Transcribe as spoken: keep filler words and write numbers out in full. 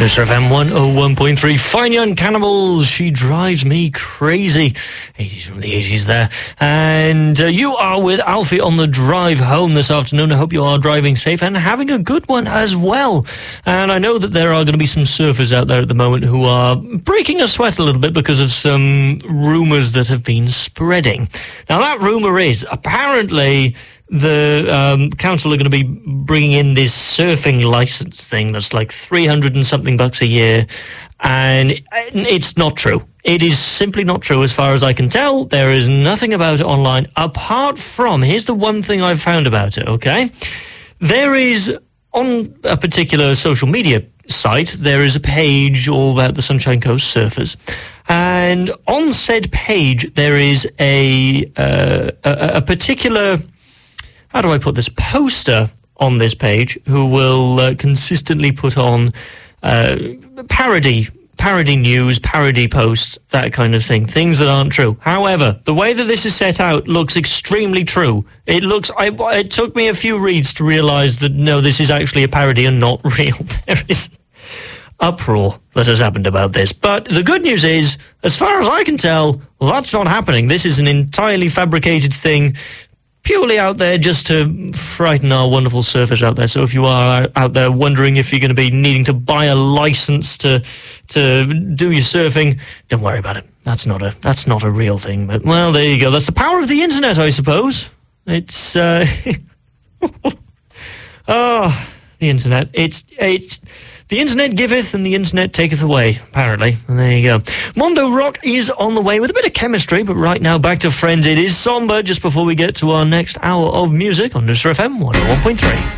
Nurse F M one oh one point three. Fine Young Cannibals, She Drives Me Crazy. eighties from the eighties there. And uh, you are with Alfie on the drive home this afternoon. I hope you are driving safe and having a good one as well. And I know that there are going to be some surfers out there at the moment who are breaking a sweat a little bit because of some rumours that have been spreading. Now, that rumour is apparently the um, council are going to be bringing in this surfing license thing that's like three hundred and something bucks a year, and it's not true. It is simply not true as far as I can tell. There is nothing about it online apart from, here's the one thing I've found about it, okay? There is, on a particular social media site, there is a page all about the Sunshine Coast surfers. And on said page, there is a uh, a, a particular, how do I put this, poster on this page who will uh, consistently put on uh, parody parody news, parody posts, that kind of thing, things that aren't true. However, the way that this is set out looks extremely true. It looks, I, it took me a few reads to realise that, no, this is actually a parody and not real. There is uproar that has happened about this. But the good news is, as far as I can tell, well, that's not happening. This is an entirely fabricated thing, purely out there just to frighten our wonderful surfers out there. So if you are out there wondering if you're going to be needing to buy a license to to do your surfing, don't worry about it. That's not a that's not a real thing. But, well, there you go. That's the power of the internet, I suppose. It's uh oh, the internet. It's it's the internet giveth and the internet taketh away, apparently. And there you go. Mondo Rock is on the way with a bit of chemistry, but right now back to Friends. It is somber just before we get to our next hour of music on Nurse F M one oh one point three.